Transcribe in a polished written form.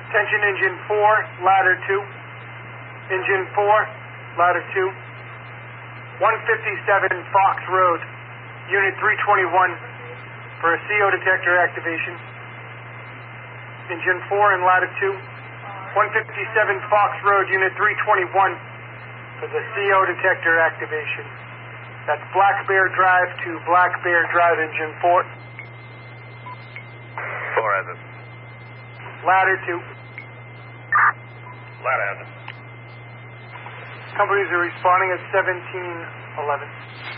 Attention engine 4, ladder 2. Engine 4, ladder 2. 157 Fox Road, Unit 321 for a CO detector activation. Engine 4 and ladder 2. 157 Fox Road, Unit 321 for the CO detector activation. That's Black Bear Drive to Black Bear Drive, Engine 4. 4 has it. Ladder 2. Ladder has it. Companies are responding at 1711.